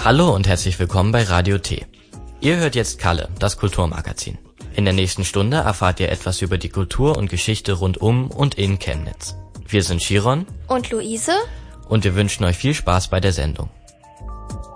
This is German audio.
Hallo und herzlich willkommen bei Radio T. Ihr hört jetzt Kalle, das Kulturmagazin. In der nächsten Stunde erfahrt ihr etwas über die Kultur und Geschichte rund um und in Chemnitz. Wir sind Chiron und Luise und wir wünschen euch viel Spaß bei der Sendung.